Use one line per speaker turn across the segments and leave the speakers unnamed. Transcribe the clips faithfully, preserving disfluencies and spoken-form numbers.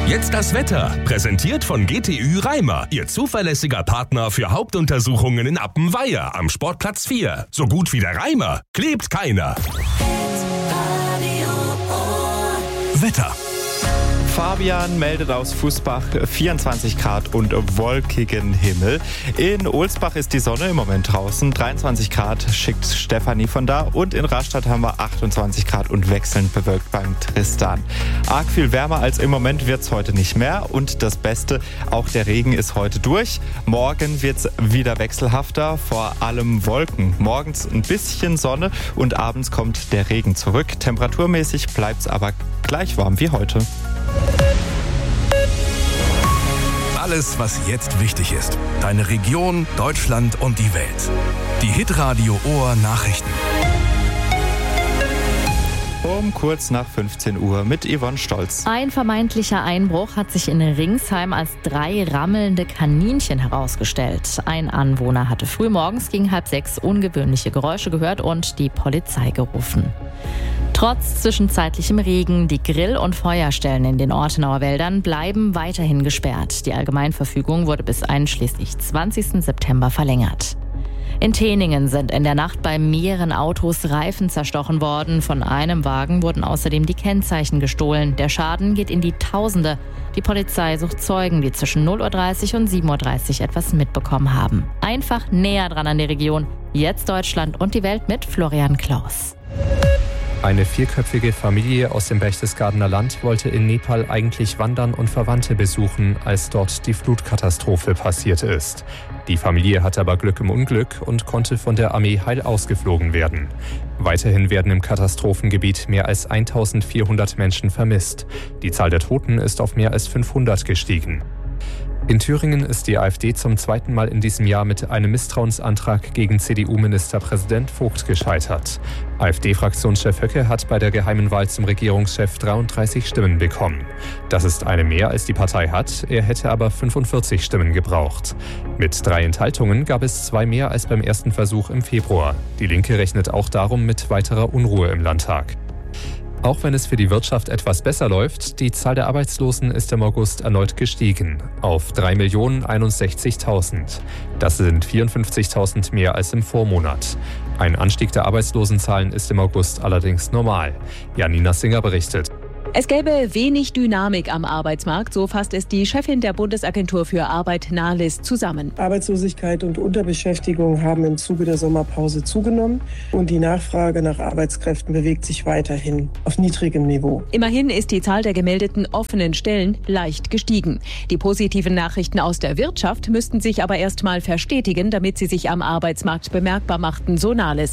Jetzt das Wetter, präsentiert von G T Ü Reimer, Ihr zuverlässiger Partner für Hauptuntersuchungen in Appenweier am Sportplatz vier. So gut wie der Reimer klebt keiner. Wetter.
Fabian meldet aus Fußbach vierundzwanzig Grad und wolkigen Himmel. In Ohlsbach ist die Sonne im Moment draußen. dreiundzwanzig Grad schickt Stefanie von da. Und in Rastatt haben wir achtundzwanzig Grad und wechselnd bewölkt beim Tristan. Arg viel wärmer als im Moment wird es heute nicht mehr. Und das Beste, auch der Regen ist heute durch. Morgen wird es wieder wechselhafter, vor allem Wolken. Morgens ein bisschen Sonne und abends kommt der Regen zurück. Temperaturmäßig bleibt es aber gleich warm wie heute.
Alles, was jetzt wichtig ist. Deine Region, Deutschland und die Welt. Die Hitradio Ohr Nachrichten.
Um kurz nach fünfzehn Uhr mit Yvonne Stolz.
Ein vermeintlicher Einbruch hat sich in Ringsheim als drei rammelnde Kaninchen herausgestellt. Ein Anwohner hatte frühmorgens gegen halb sechs ungewöhnliche Geräusche gehört und die Polizei gerufen. Trotz zwischenzeitlichem Regen, die Grill- und Feuerstellen in den Ortenauer Wäldern bleiben weiterhin gesperrt. Die Allgemeinverfügung wurde bis einschließlich zwanzigsten September verlängert. In Teningen sind in der Nacht bei mehreren Autos Reifen zerstochen worden. Von einem Wagen wurden außerdem die Kennzeichen gestohlen. Der Schaden geht in die Tausende. Die Polizei sucht Zeugen, die zwischen null Uhr dreißig und sieben Uhr dreißig etwas mitbekommen haben. Einfach näher dran an die Region. Jetzt Deutschland und die Welt mit Florian Klaus.
Eine vierköpfige Familie aus dem Berchtesgadener Land wollte in Nepal eigentlich wandern und Verwandte besuchen, als dort die Flutkatastrophe passiert ist. Die Familie hatte aber Glück im Unglück und konnte von der Armee heil ausgeflogen werden. Weiterhin werden im Katastrophengebiet mehr als eintausendvierhundert Menschen vermisst. Die Zahl der Toten ist auf mehr als fünfhundert gestiegen. In Thüringen ist die AfD zum zweiten Mal in diesem Jahr mit einem Misstrauensantrag gegen C D U-Ministerpräsident Vogt gescheitert. AfD-Fraktionschef Höcke hat bei der geheimen Wahl zum Regierungschef dreiunddreißig Stimmen bekommen. Das ist eine mehr, als die Partei hat, er hätte aber fünfundvierzig Stimmen gebraucht. Mit drei Enthaltungen gab es zwei mehr als beim ersten Versuch im Februar. Die Linke rechnet auch darum mit weiterer Unruhe im Landtag. Auch wenn es für die Wirtschaft etwas besser läuft, die Zahl der Arbeitslosen ist im August erneut gestiegen, auf drei Millionen einundsechzigtausend. Das sind vierundfünfzigtausend mehr als im Vormonat. Ein Anstieg der Arbeitslosenzahlen ist im August allerdings normal. Janina Singer berichtet.
Es gäbe wenig Dynamik am Arbeitsmarkt, so fasst es die Chefin der Bundesagentur für Arbeit Nahles zusammen.
Arbeitslosigkeit und Unterbeschäftigung haben im Zuge der Sommerpause zugenommen und die Nachfrage nach Arbeitskräften bewegt sich weiterhin auf niedrigem Niveau.
Immerhin ist die Zahl der gemeldeten offenen Stellen leicht gestiegen. Die positiven Nachrichten aus der Wirtschaft müssten sich aber erst mal verstetigen, damit sie sich am Arbeitsmarkt bemerkbar machten, so Nahles.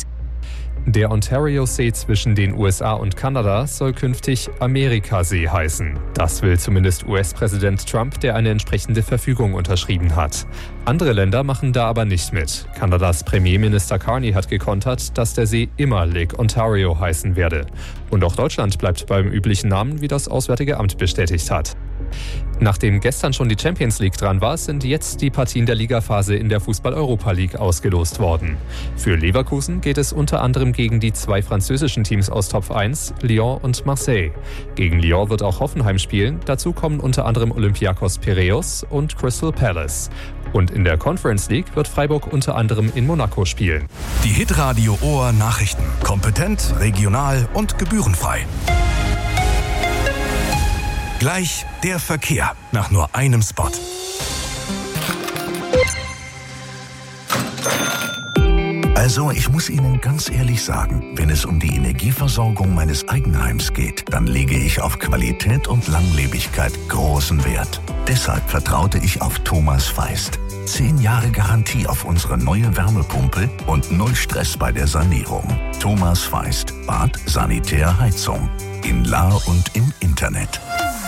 Der Ontario-See zwischen den U S A und Kanada soll künftig Amerikasee heißen. Das will zumindest U S-Präsident Trump, der eine entsprechende Verfügung unterschrieben hat. Andere Länder machen da aber nicht mit. Kanadas Premierminister Carney hat gekontert, dass der See immer Lake Ontario heißen werde. Und auch Deutschland bleibt beim üblichen Namen, wie das Auswärtige Amt bestätigt hat. Nachdem gestern schon die Champions League dran war, sind jetzt die Partien der Ligaphase in der Fußball-Europa League ausgelost worden. Für Leverkusen geht es unter anderem gegen die zwei französischen Teams aus Top eins, Lyon und Marseille. Gegen Lyon wird auch Hoffenheim spielen, dazu kommen unter anderem Olympiakos Piräus und Crystal Palace. Und in der Conference League wird Freiburg unter anderem in Monaco spielen.
Die Hitradio Ohr Nachrichten. Kompetent, regional und gebührenfrei. Gleich der Verkehr nach nur einem Spot.
Also, ich muss Ihnen ganz ehrlich sagen, wenn es um die Energieversorgung meines Eigenheims geht, dann lege ich auf Qualität und Langlebigkeit großen Wert. Deshalb vertraute ich auf Thomas Feist. Zehn Jahre Garantie auf unsere neue Wärmepumpe und null Stress bei der Sanierung. Thomas Feist, Bad, Sanitär, Heizung. In Lahr und im Internet.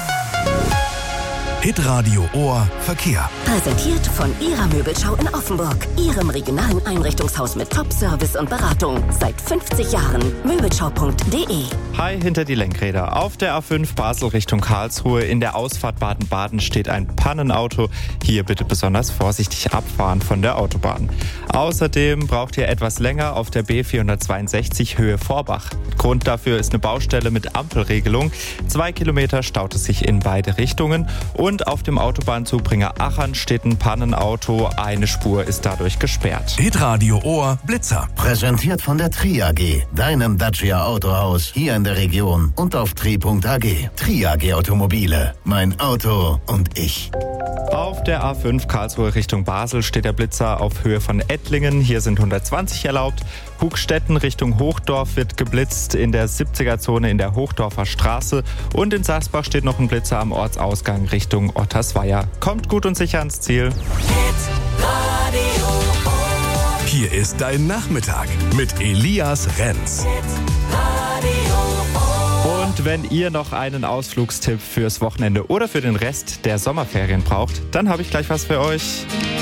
Hitradio Ohr Verkehr.
Präsentiert von Ihrer Möbelschau in Offenburg. Ihrem regionalen Einrichtungshaus mit Top-Service und Beratung. Seit fünfzig Jahren. Möbelschau punkt de
Hi hinter die Lenkräder. Auf der A fünf Basel Richtung Karlsruhe in der Ausfahrt Baden-Baden steht ein Pannenauto. Hier bitte besonders vorsichtig abfahren von der Autobahn. Außerdem braucht ihr etwas länger auf der B vierhundertzweiundsechzig Höhe Vorbach. Grund dafür ist eine Baustelle mit Ampelregelung. Zwei Kilometer staut es sich in beide Richtungen. Und auf dem Autobahnzubringer Achern steht ein Pannenauto. Eine Spur ist dadurch gesperrt.
Hitradio Ohr Blitzer.
Präsentiert von der Tri A G, deinem Dacia Autohaus hier in der Region und auf tri punkt a g. Tri A G Automobile, mein Auto und ich.
Auf der A fünf Karlsruhe Richtung Basel steht der Blitzer auf Höhe von Ettlingen. Hier sind hundertzwanzig erlaubt. Hugstetten Richtung Hochdorf wird geblitzt in der siebziger-Zone in der Hochdorfer Straße. Und in Sasbach steht noch ein Blitzer am Ortsausgang Richtung Ottersweier. Kommt gut und sicher ans Ziel.
Hier ist dein Nachmittag mit Elias Renz.
Und wenn ihr noch einen Ausflugstipp fürs Wochenende oder für den Rest der Sommerferien braucht, dann habe ich gleich was für euch.